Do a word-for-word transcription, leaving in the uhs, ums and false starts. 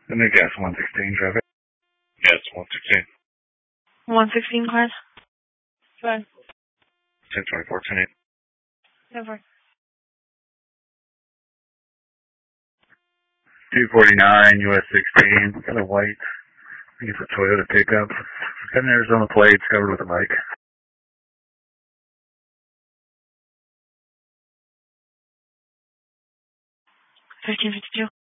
The new gas one sixteen traffic. Yes, one sixteen. one sixteen class. Go ahead. ten twenty-four, ten eight. Never. two forty-nine, U S sixteen. Got a white, I think it's a Toyota pickup. Got an Arizona plates covered with a bike. fifteen fifty-two.